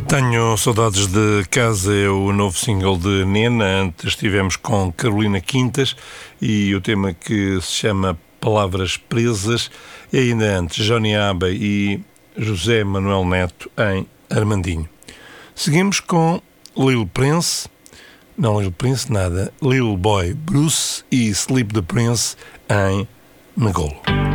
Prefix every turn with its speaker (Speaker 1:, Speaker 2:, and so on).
Speaker 1: Tenho saudades de casa, é o novo single de Nena. Antes estivemos com Carolina Quintas e o tema que se chama Palavras Presas. E ainda antes, Johnny Abba e José Manuel Neto em Armandinho. Seguimos com Lil Prince, não Lil Prince nada, Lil Boy Bruce e Sleep the Prince em Megolo.